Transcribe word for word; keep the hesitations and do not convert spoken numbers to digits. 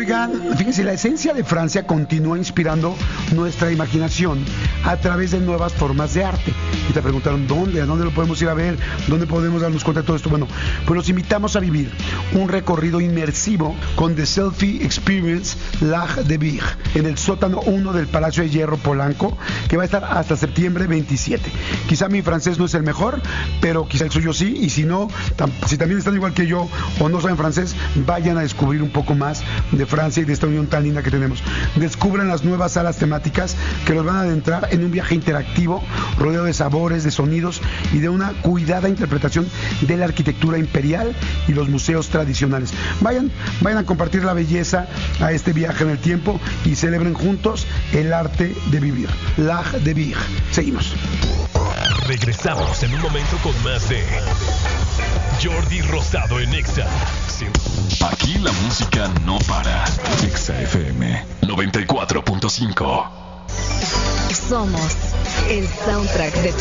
Oigan, fíjense, la esencia de Francia continúa inspirando nuestra imaginación a través de nuevas formas de arte. Y te preguntaron, ¿dónde? ¿A dónde lo podemos ir a ver? ¿Dónde podemos darnos cuenta de todo esto? Bueno, pues los invitamos a vivir un recorrido inmersivo con The Selfie Experience L'Art de Vivre en el sótano uno del Palacio de Hierro Polanco, que va a estar hasta septiembre veintisiete. Quizá mi francés no es el mejor, pero quizá el suyo sí, y si no, tam- si también están igual que yo o no saben francés, vayan a descubrir un poco más de Francia y de esta unión tan linda que tenemos. Descubran las nuevas salas temáticas que los van a adentrar en un viaje interactivo, rodeado de sabores, de sonidos y de una cuidada interpretación de la arquitectura imperial y los museos tradicionales. Vayan, vayan a compartir la belleza a este viaje en el tiempo y celebren juntos el arte de vivir. L'Art de Vivre. Seguimos. Regresamos en un momento con más de Jordi Rosado en Exa. Aquí la música no para. Exa F M noventa y cuatro punto cinco. Somos el soundtrack de